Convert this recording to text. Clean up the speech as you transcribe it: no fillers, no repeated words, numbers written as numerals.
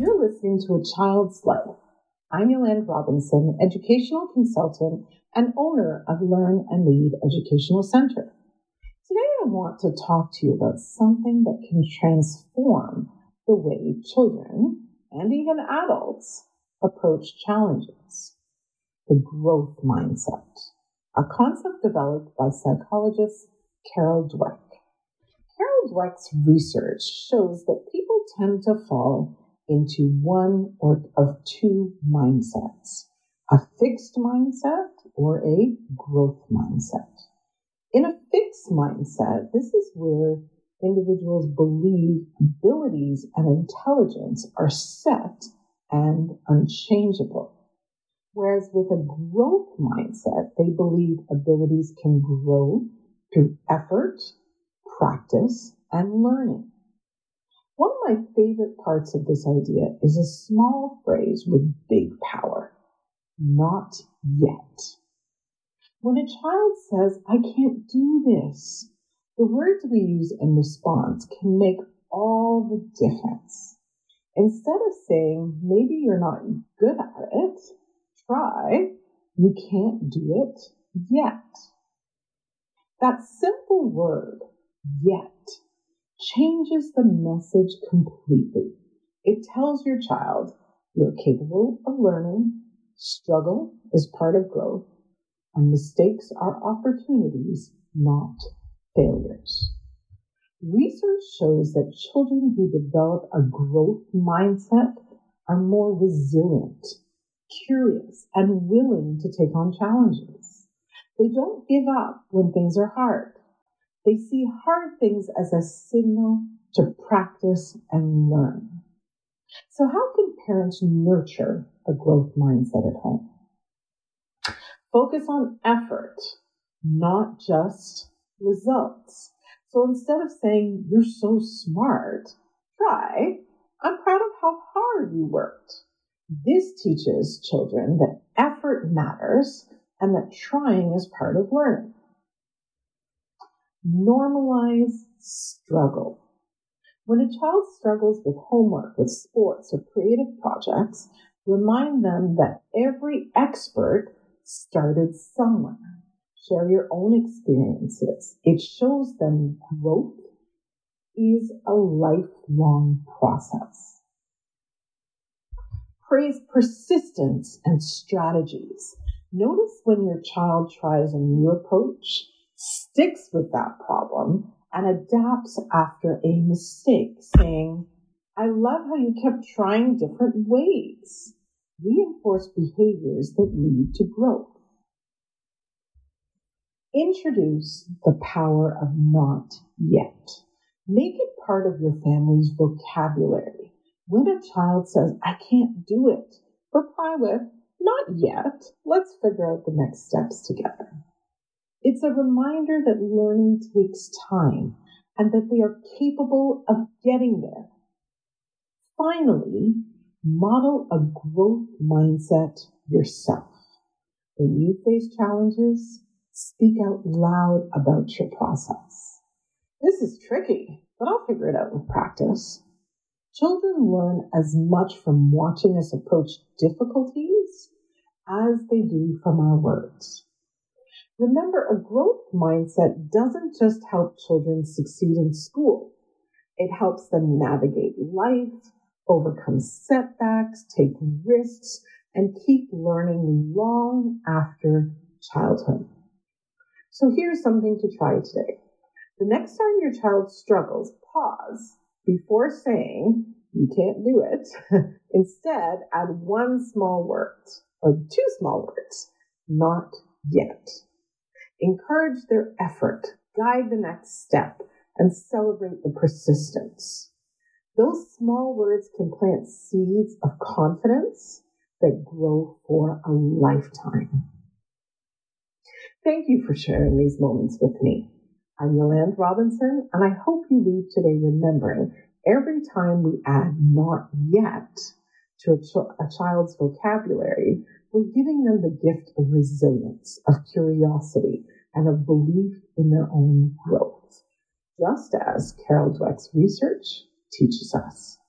You're listening to A Child's Life. I'm Yolande Robinson, educational consultant and owner of Learn and Lead Educational Center. Today I want to talk to you about something that can transform the way children and even adults approach challenges: the growth mindset, a concept developed by psychologist Carol Dweck. Carol Dweck's research shows that people tend to fall into one or of two mindsets: a fixed mindset or a growth mindset. In a fixed mindset, this is where individuals believe abilities and intelligence are set and unchangeable. Whereas with a growth mindset, they believe abilities can grow through effort, practice, and learning. One of my favorite parts of this idea is a small phrase with big power: not yet. When a child says, "I can't do this," the words we use in response can make all the difference. Instead of saying, "Maybe you're not good at it," try, "You can't do it yet." That simple word, "yet," changes the message completely. It tells your child you're capable of learning, struggle is part of growth, and mistakes are opportunities, not failures. Research shows that children who develop a growth mindset are more resilient, curious, and willing to take on challenges. They don't give up when things are hard. They see hard things as a signal to practice and learn. So how can parents nurture a growth mindset at home? Focus on effort, not just results. So instead of saying, "You're so smart," try, "I'm proud of how hard you worked." This teaches children that effort matters and that trying is part of learning. Normalize struggle. When a child struggles with homework, with sports, or creative projects, remind them that every expert started somewhere. Share your own experiences. It shows them growth is a lifelong process. Praise persistence and strategies. Notice when your child tries a new approach, sticks with that problem, and adapts after a mistake, saying, "I love how you kept trying different ways." Reinforce behaviors that lead to growth. Introduce the power of not yet. Make it part of your family's vocabulary. When a child says, "I can't do it," reply with, "Not yet. Let's figure out the next steps together." It's a reminder that learning takes time and that they are capable of getting there. Finally, model a growth mindset yourself. When you face challenges, speak out loud about your process. "This is tricky, but I'll figure it out with practice." Children learn as much from watching us approach difficulties as they do from our words. Remember, a growth mindset doesn't just help children succeed in school. It helps them navigate life, overcome setbacks, take risks, and keep learning long after childhood. So here's something to try today. The next time your child struggles, pause before saying, "You can't do it." Instead, add one small word or two small words: "Not yet." Encourage their effort, guide the next step, and celebrate the persistence. Those small words can plant seeds of confidence that grow for a lifetime. Thank you for sharing these moments with me. I'm Yolande Robinson, and I hope you leave today remembering every time we add "not yet" to a child's vocabulary, we're giving them the gift of resilience, of curiosity, and of belief in their own growth, just as Carol Dweck's research teaches us.